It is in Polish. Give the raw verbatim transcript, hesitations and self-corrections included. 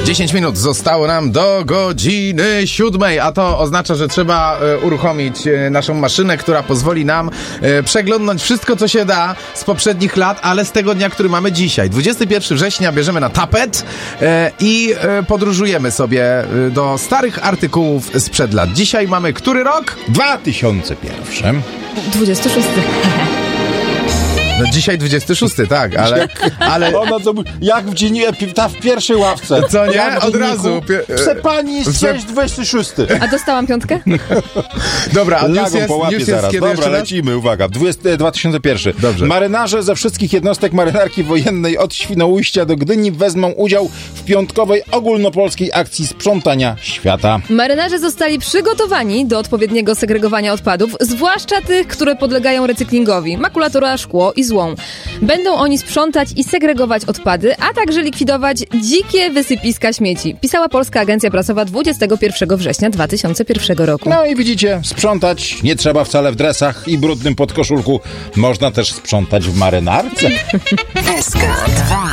dziesięć minut zostało nam do godziny siódmej, a to oznacza, że trzeba e, uruchomić e, naszą maszynę, która pozwoli nam e, przeglądnąć wszystko, co się da z poprzednich lat, ale z tego dnia, który mamy dzisiaj. dwudziestego pierwszego września bierzemy na tapet e, i e, podróżujemy sobie e, do starych artykułów sprzed lat. Dzisiaj mamy który rok? dwa tysiące pierwszy. dwudziesty szósty. No dzisiaj dwudziesty szósty, tak, ale... ale... Ona to, jak w dzienniku, ta w pierwszej ławce. Co nie? Jak w Od razu. Pse pani jest Prze- dwudziesty szósty. A dostałam piątkę? Dobra, a news Lagą jest, po łapie news jest zaraz. kiedy Dobra, lecimy, uwaga. dwudziesty, dwa tysiące pierwszy. Dobrze. Marynarze ze wszystkich jednostek marynarki wojennej od Świnoujścia do Gdyni wezmą udział w piątkowej ogólnopolskiej akcji sprzątania świata. Marynarze zostali przygotowani do odpowiedniego segregowania odpadów, zwłaszcza tych, które podlegają recyklingowi. Makulatura, szkło i złom. Będą oni sprzątać i segregować odpady, a także likwidować dzikie wysypiska śmieci. Pisała Polska Agencja Prasowa dwudziestego pierwszego września dwa tysiące pierwszego roku. No i widzicie, sprzątać nie trzeba wcale w dresach i brudnym podkoszulku. Można też sprzątać w marynarce. S K dwa.